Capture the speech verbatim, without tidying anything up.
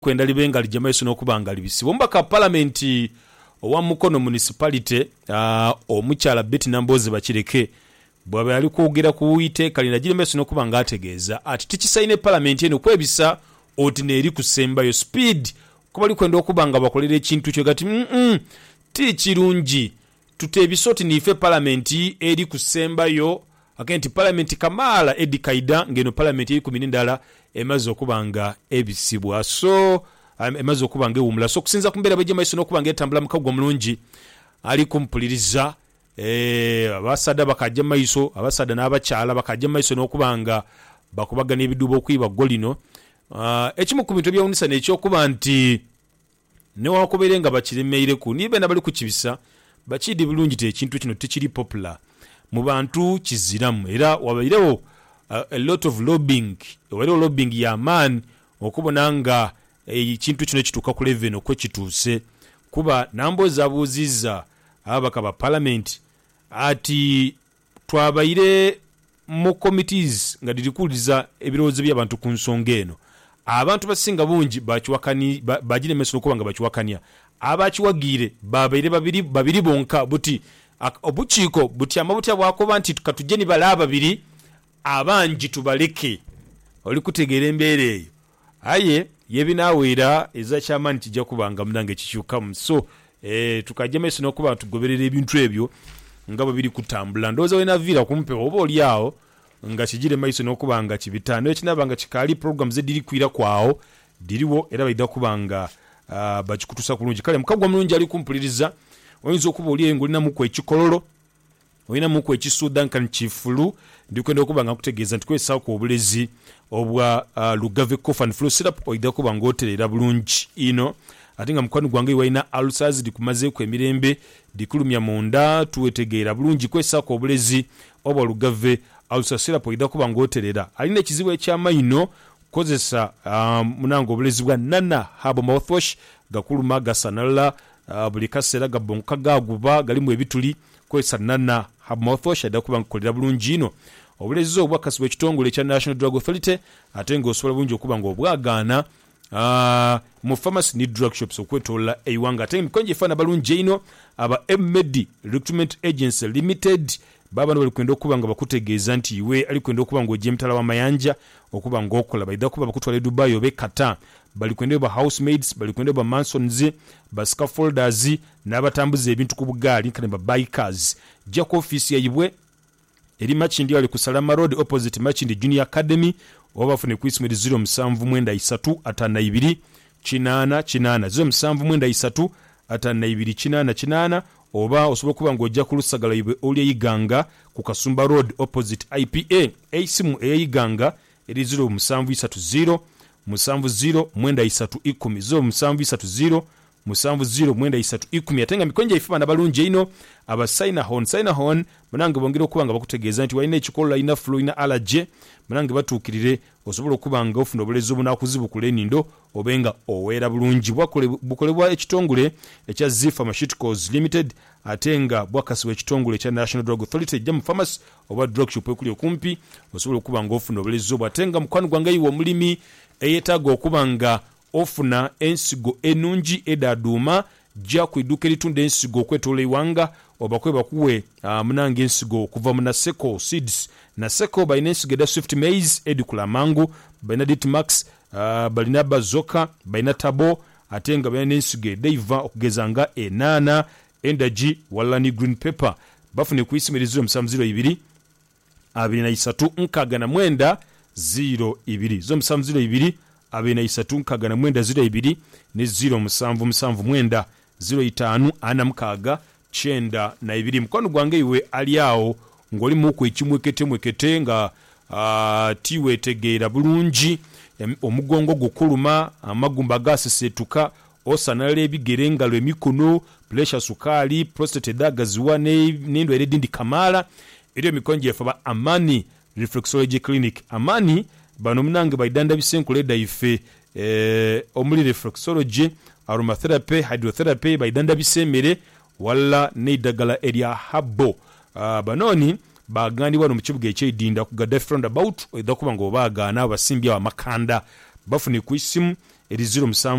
kwenda libenga lijja maiso n'okubanga libisibwa. Omubaka parliament owa Mukono municipality uh, omukyala Betty Nambooze Bakireke bwaba yali kwogera ku iteeka lina giri maiso n'okubanga ategeeza ati tikisaine parliament eno kwebisa oti neeri kusembayo speed kuba likwenda okubanga bakolera ekintu kyo gati mm -mm, ti kirungi tutebisoti nife parliament eri kusembayo akenti parliament kamala Edi Kaida ngeno parliament eri kumini ndala emaze okubanga ebisibwa so um, emaze okubanga ewumula so kusinza kumbera beje maiso n'okubanga etambula mukagwa mulungi ali kumpuliriza eh abasada bakajja maiso abasada n'abakyala bakajja maiso n'okubanga bakubagana ebidubo okwiba golino uh, ekimu ku bintu byawunisa n'ekyokuba nti ne wakoberenga bakiremeire ku nibe nabali kukibisa bakidi bulungi te ekintu kino tikiri popular mu bantu kiziramu era wabairewo uh, a lot of lobbying wabairewo lobbying ya man okubona nga ekintu kino kituuka ku level okwe kituuse kuba Nambooze abuuziza ababaka ba parliament ati twabaire mu committees nga dirikuliza ebirowoozo by'abantu ku nsonga eno abantu basinga bungi bakiwakani bagire meso okubanga bakiwakanya abakiwagire babaire babiri babiri bonka buti obukiiko buti amabuti bwakoba nti katujeni balaba babiri abangi tubaleke oli kutegeera embeera eyo aye yebinaweera eza kyamani kijja kubanga munange kikyukamu so eh tukajja meso n'okuba tugoberera ebintu ebyo nga bwe biri kutambula ndowooza wena vira kumpe oba oli awo nga kijire maiso n'okubanga kibitano ekinabanga kikali programs ediri kwira kwawo diriwo era baida kubanga uh, bakikutusa kulungi kale mukagwa mulungi ali kumpuliriza oyinza okuba oli engulina muko ekikololo oyina muko ekisudan kan chifulu ndikwenda okubanga kutegeeza nti kwesa ku obulezi obwa uh, Lugave cough and flu syrup oida kubanga oterera bulungi ino atinga mukwano gwange waina ulcers dikumaze ku emirembe dikulumya munda tuwetegeera bulungi kwesa ku obulezi obwa Lugave ulcer syrup oida kubanga oterera alina ekizibu ekyamaino kozesa um, munango obulezi bwa Nana Herbal Mouthwash gakuluma gasanala uh, buli kaseera gabonka gaguba galimu ebituli kwesa Nana Herbal Mouthwash oida kubanga kolera bulungi ino obulezi obwa kasibwe ekitongole ekya National Drug Authority atenga osobola bulungi okubanga obwagaana uh, mu pharmacy ni drug shops okwetola eiwanga atenga mikonje fana balungi ino aba M-Med Recruitment Agency Limited baba bali kwenda okubanga bakutegeeza nti iwe ali kwenda okubanga oje mtala wa mayanja okubanga okola baida kuba bakutwala Dubai obe kata bali kwenda ba housemaids bali kwenda ba mansons ba scaffolders n'abatambuza ebintu ku bugali nkane ba bikers jako office yayibwe eri Machindi ali ku Salama Road opposite Machindi Junior Academy obafune ku ismu zero musanvu mwenda isatu atana ibiri kinana kinana zero musanvu mwenda isatu atana ibiri kinana kinana oba osobola kuba ng'ojja ku Lusagala ibwe oli eyiganga ku Kasumba Road opposite I P A eisimu eyiganga eri zero musanvu isatu zero musanvu zero mwenda isatu ikumi zero musanvu isatu zero musanvu zero mwenda isatu ikumi atenga mikonje ifuma na balungi ino aba signer hon signer hon munange bongera okubanga bakutegeeza nti walina ekikola ina flu ina allergy munange batuukirire osobola okubanga ofuna obulezi obunakuzibu ku lenindo obenga oweera bulungi bukolebwa ekitongole ekya Z Pharmaceuticals Limited atenga bwakasibwa ekitongole ekya National Drug Authority ejja mu pharmacy oba drug shop ekuli okumpi osobola okubanga ofuna obulezi obwo atenga mukwano gwange yiwo omulimi eyetaaga okubanga ofuna ensigo enungi edaduma jja kuiduka eritunda ensigo okwetola iwanga obakwe bakuwe uh, munange ensigo kuva mu Naseko Seeds Naseko balina ensigo eda Swift Maize edikula mango balina Ditmax uh, balina Bazoka balina Tabo atenga balina ensigo edaiva okugeza nga enana endaji wala ni green pepper bafune ku isimu zero musanvu zero ibiri abiri na isatu nkaga na mwenda zero ibiri zo musanvu zero ibiri abiri na isatu nkaga na mwenda zero ibiri ne zero musanvu musanvu mwenda zero itanu ana mkaga chenda na ibiri mkwano gwange iwe aliao ngoli muko ekimwekete mwekete nga uh, tiwe tegeera bulungi omugongo gukuluma amagumba gasesetuka osanala ebigere ngalo emikono pressure sukali prostate dagaziwa ne nendo eredindi kamala eryo mikonje efa Amani Reflexology Clinic Amani bano munange baidanda bisenkule daife eh, omuli reflexology aromatherapy hydrotherapy baidanda bisemere wala neidagala eria habo uh, banoni bagandi wano mu kibuga ekyedinda ku Gaddafi roundabout oida kubanga obagana abasimbya amakanda bafune ku isimu eri zero musanvu